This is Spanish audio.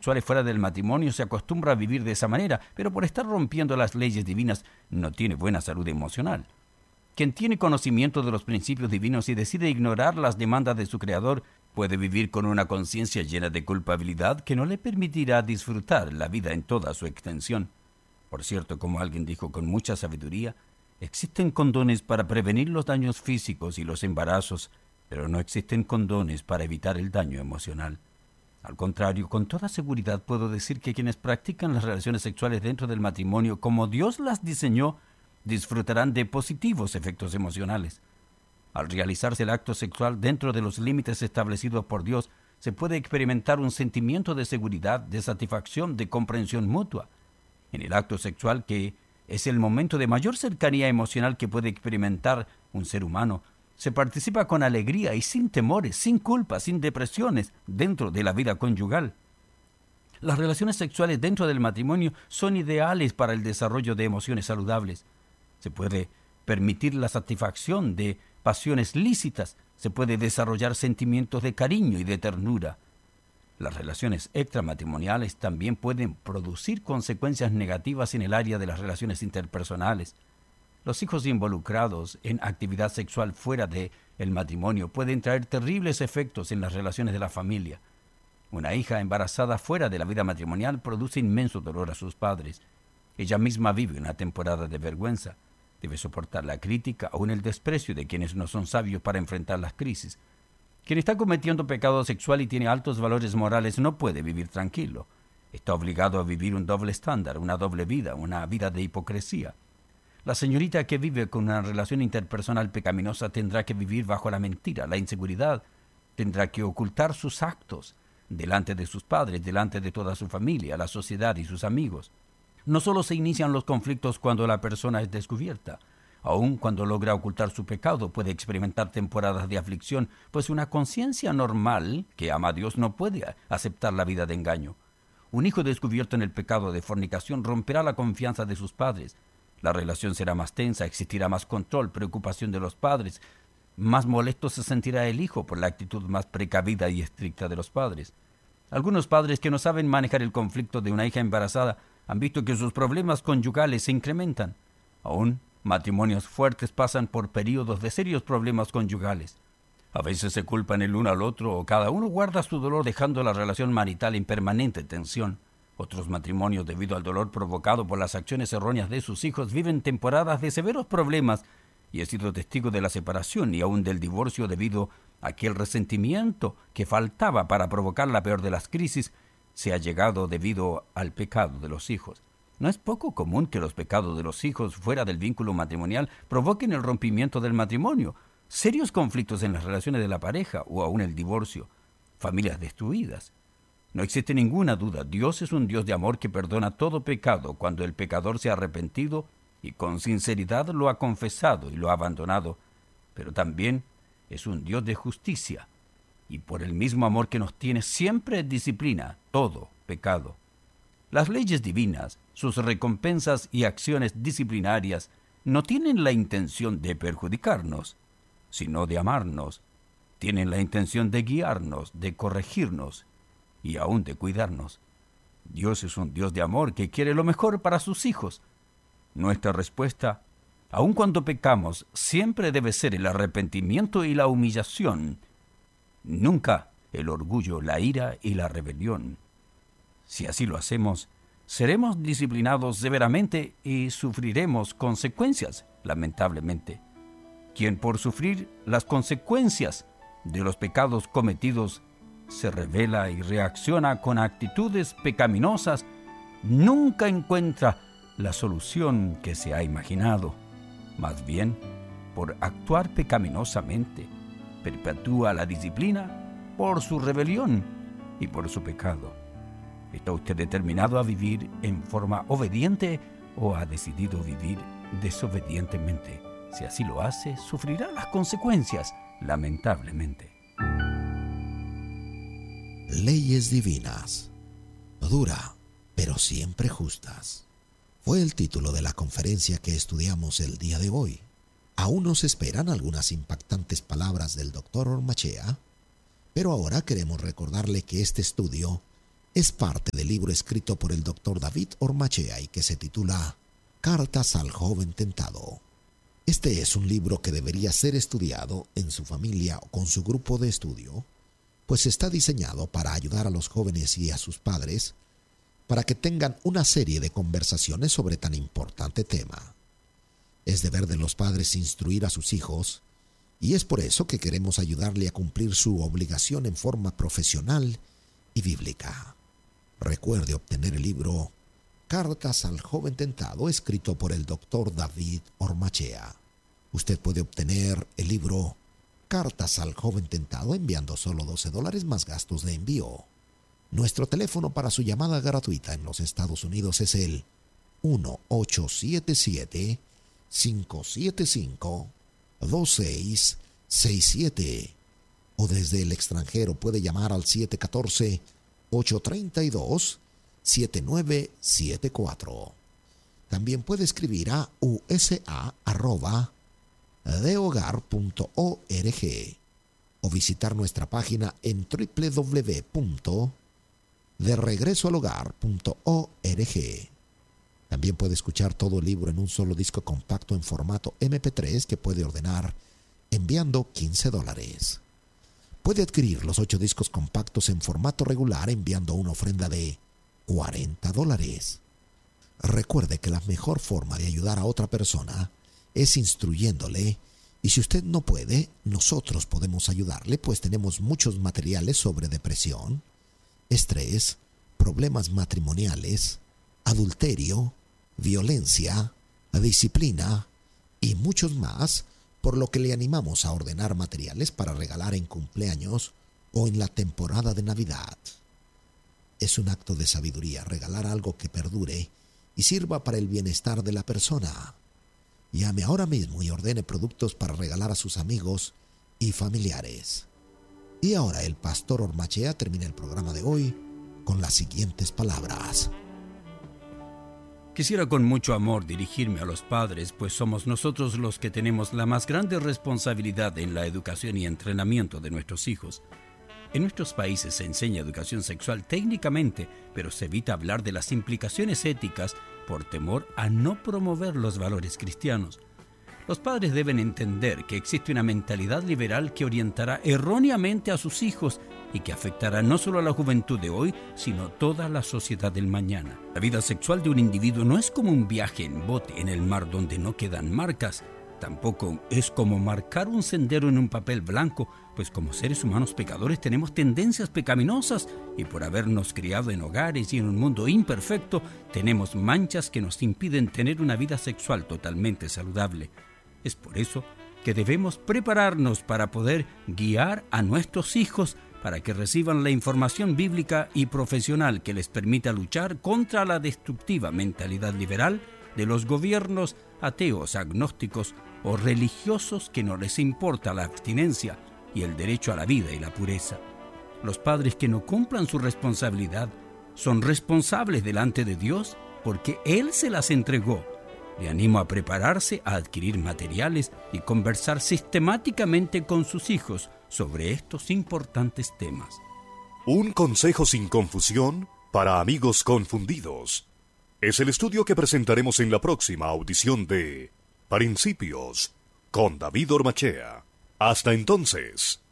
sexuales fuera del matrimonio se acostumbra a vivir de esa manera, pero por estar rompiendo las leyes divinas no tiene buena salud emocional. Quien tiene conocimiento de los principios divinos y decide ignorar las demandas de su Creador puede vivir con una conciencia llena de culpabilidad que no le permitirá disfrutar la vida en toda su extensión. Por cierto, como alguien dijo con mucha sabiduría, existen condones para prevenir los daños físicos y los embarazos, pero no existen condones para evitar el daño emocional. Al contrario, con toda seguridad puedo decir que quienes practican las relaciones sexuales dentro del matrimonio como Dios las diseñó, disfrutarán de positivos efectos emocionales. Al realizarse el acto sexual dentro de los límites establecidos por Dios, se puede experimentar un sentimiento de seguridad, de satisfacción, de comprensión mutua. En el acto sexual, que es el momento de mayor cercanía emocional que puede experimentar un ser humano, se participa con alegría y sin temores, sin culpa, sin depresiones, dentro de la vida conyugal. Las relaciones sexuales dentro del matrimonio son ideales para el desarrollo de emociones saludables. Se puede permitir la satisfacción de pasiones lícitas, se puede desarrollar sentimientos de cariño y de ternura. Las relaciones extramatrimoniales también pueden producir consecuencias negativas en el área de las relaciones interpersonales. Los hijos involucrados en actividad sexual fuera del matrimonio pueden traer terribles efectos en las relaciones de la familia. Una hija embarazada fuera de la vida matrimonial produce inmenso dolor a sus padres. Ella misma vive una temporada de vergüenza. Debe soportar la crítica o el desprecio de quienes no son sabios para enfrentar las crisis. Quien está cometiendo pecado sexual y tiene altos valores morales no puede vivir tranquilo. Está obligado a vivir un doble estándar, una doble vida, una vida de hipocresía. La señorita que vive con una relación interpersonal pecaminosa tendrá que vivir bajo la mentira, la inseguridad. Tendrá que ocultar sus actos delante de sus padres, delante de toda su familia, la sociedad y sus amigos. No solo se inician los conflictos cuando la persona es descubierta. Aun cuando logra ocultar su pecado, puede experimentar temporadas de aflicción, pues una conciencia normal que ama a Dios no puede aceptar la vida de engaño. Un hijo descubierto en el pecado de fornicación romperá la confianza de sus padres. La relación será más tensa, existirá más control, preocupación de los padres. Más molesto se sentirá el hijo por la actitud más precavida y estricta de los padres. Algunos padres que no saben manejar el conflicto de una hija embarazada han visto que sus problemas conyugales se incrementan. Aún, matrimonios fuertes pasan por periodos de serios problemas conyugales. A veces se culpan el uno al otro o cada uno guarda su dolor dejando la relación marital en permanente tensión. Otros matrimonios, debido al dolor provocado por las acciones erróneas de sus hijos, viven temporadas de severos problemas y he sido testigo de la separación y aún del divorcio debido a que el resentimiento que faltaba para provocar la peor de las crisis se ha llegado debido al pecado de los hijos. No es poco común que los pecados de los hijos fuera del vínculo matrimonial provoquen el rompimiento del matrimonio, serios conflictos en las relaciones de la pareja o aún el divorcio, familias destruidas. No existe ninguna duda, Dios es un Dios de amor que perdona todo pecado cuando el pecador se ha arrepentido y con sinceridad lo ha confesado y lo ha abandonado, pero también es un Dios de justicia y por el mismo amor que nos tiene siempre disciplina todo pecado. Las leyes divinas, sus recompensas y acciones disciplinarias no tienen la intención de perjudicarnos, sino de amarnos. Tienen la intención de guiarnos, de corregirnos y aún de cuidarnos. Dios es un Dios de amor que quiere lo mejor para sus hijos. Nuestra respuesta, aun cuando pecamos, siempre debe ser el arrepentimiento y la humillación, nunca el orgullo, la ira y la rebelión. Si así lo hacemos, seremos disciplinados severamente y sufriremos consecuencias, lamentablemente. Quien por sufrir las consecuencias de los pecados cometidos se rebela y reacciona con actitudes pecaminosas, nunca encuentra la solución que se ha imaginado. Más bien, por actuar pecaminosamente, perpetúa la disciplina por su rebelión y por su pecado. ¿Está usted determinado a vivir en forma obediente o ha decidido vivir desobedientemente? Si así lo hace, sufrirá las consecuencias, lamentablemente. Leyes divinas. Dura, pero siempre justas. Fue el título de la conferencia que estudiamos el día de hoy. Aún nos esperan algunas impactantes palabras del Dr. Ormachea, pero ahora queremos recordarle que este estudio es parte del libro escrito por el Dr. David Ormachea y que se titula Cartas al joven tentado. Este es un libro que debería ser estudiado en su familia o con su grupo de estudio, pues está diseñado para ayudar a los jóvenes y a sus padres para que tengan una serie de conversaciones sobre tan importante tema. Es deber de los padres instruir a sus hijos, y es por eso que queremos ayudarle a cumplir su obligación en forma profesional y bíblica. Recuerde obtener el libro Cartas al joven tentado, escrito por el Dr. David Ormachea. Usted puede obtener el libro Cartas al joven tentado enviando solo $12 más gastos de envío. Nuestro teléfono para su llamada gratuita en los Estados Unidos es el 1-877-575-2667 o desde el extranjero puede llamar al 714-832-7974. También puede escribir a usa@dehogar.org o visitar nuestra página en www.deregresoalhogar.org. También puede escuchar todo el libro en un solo disco compacto en formato MP3 que puede ordenar enviando $15. Puede adquirir los 8 discos compactos en formato regular enviando una ofrenda de $40. Recuerde que la mejor forma de ayudar a otra persona es instruyéndole, y si usted no puede, nosotros podemos ayudarle, pues tenemos muchos materiales sobre depresión, estrés, problemas matrimoniales, adulterio, violencia, disciplina y muchos más, por lo que le animamos a ordenar materiales para regalar en cumpleaños o en la temporada de Navidad. Es un acto de sabiduría regalar algo que perdure y sirva para el bienestar de la persona. Llame ahora mismo y ordene productos para regalar a sus amigos y familiares. Y ahora el pastor Ormachea termina el programa de hoy con las siguientes palabras. Quisiera con mucho amor dirigirme a los padres, pues somos nosotros los que tenemos la más grande responsabilidad en la educación y entrenamiento de nuestros hijos. En nuestros países se enseña educación sexual técnicamente, pero se evita hablar de las implicaciones éticas por temor a no promover los valores cristianos. Los padres deben entender que existe una mentalidad liberal que orientará erróneamente a sus hijos y que afectará no solo a la juventud de hoy, sino toda la sociedad del mañana. La vida sexual de un individuo no es como un viaje en bote en el mar donde no quedan marcas. Tampoco es como marcar un sendero en un papel blanco, pues como seres humanos pecadores tenemos tendencias pecaminosas y por habernos criado en hogares y en un mundo imperfecto, tenemos manchas que nos impiden tener una vida sexual totalmente saludable. Es por eso que debemos prepararnos para poder guiar a nuestros hijos para que reciban la información bíblica y profesional que les permita luchar contra la destructiva mentalidad liberal de los gobiernos ateos, agnósticos o religiosos que no les importa la abstinencia y el derecho a la vida y la pureza. Los padres que no cumplan su responsabilidad son responsables delante de Dios porque Él se las entregó. Le animo a prepararse a adquirir materiales y conversar sistemáticamente con sus hijos sobre estos importantes temas. Un consejo sin confusión para amigos confundidos. Es el estudio que presentaremos en la próxima audición de Principios con David Ormachea. Hasta entonces.